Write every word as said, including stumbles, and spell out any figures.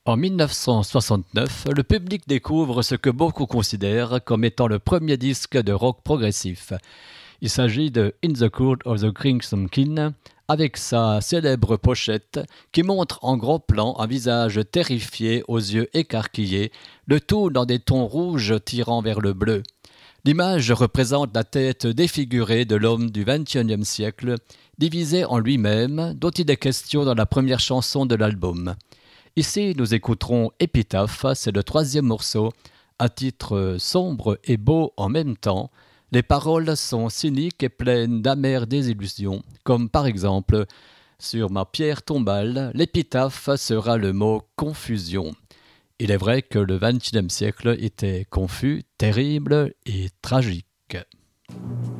En mille neuf cent soixante-neuf, le public découvre ce que beaucoup considèrent comme étant le premier disque de rock progressif. Il s'agit de In the Court of the Crimson King, avec sa célèbre pochette qui montre en gros plan un visage terrifié aux yeux écarquillés, le tout dans des tons rouges tirant vers le bleu. L'image représente la tête défigurée de l'homme du vingt et unième siècle, divisé en lui-même, dont il est question dans la première chanson de l'album. Ici, nous écouterons Épitaphe, c'est le troisième morceau, à titre sombre et beau en même temps. Les paroles sont cyniques et pleines d'amères désillusions, comme par exemple « Sur ma pierre tombale, l'épitaphe sera le mot « confusion ». Il est vrai que le vingt et unième siècle était confus, terrible et tragique.